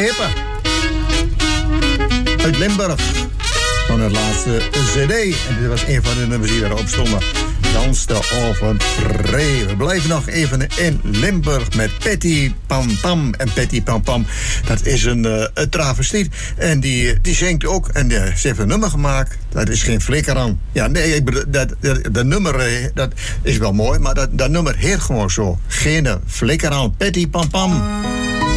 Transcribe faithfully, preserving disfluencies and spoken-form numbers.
Schepen. Uit Limburg. Van het laatste C D. En dit was een van de nummers die daarop stonden. Dans de avond vrij. We blijven nog even in Limburg met Patty Pam Pam. En Patty Pam Pam, dat is een, uh, een travestiet. En die, die zingt ook. En uh, ze heeft een nummer gemaakt. Dat is geen flikker aan. Ja, nee, ik bedoel, dat, dat, dat nummer uh, dat is wel mooi. Maar dat, dat nummer heet gewoon zo. Geen flikker aan. Patty Pam Pam.